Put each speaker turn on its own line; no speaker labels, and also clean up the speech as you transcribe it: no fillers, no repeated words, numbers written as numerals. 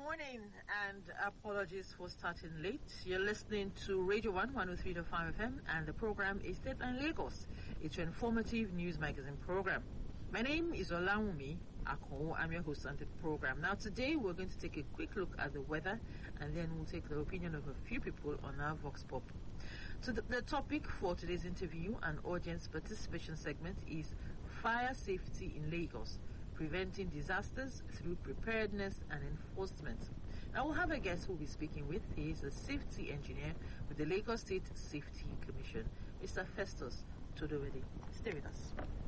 morning and apologies for starting late. You're listening to Radio 1 103.5 FM and the program is Deadline Lagos. It's your informative news magazine program. My name is Olawumi Ako. I'm your host on the program. Now today we're going to take a quick look at the weather and then we'll take the opinion of a few people on our Vox Pop. So the topic for today's interview and audience participation segment is fire safety in Lagos, preventing disasters through preparedness and enforcement. Now we'll have a guest who we'll be speaking with. He is a safety engineer with the Lagos State Safety Commission, Mr. Festus Todowedi. Stay with us.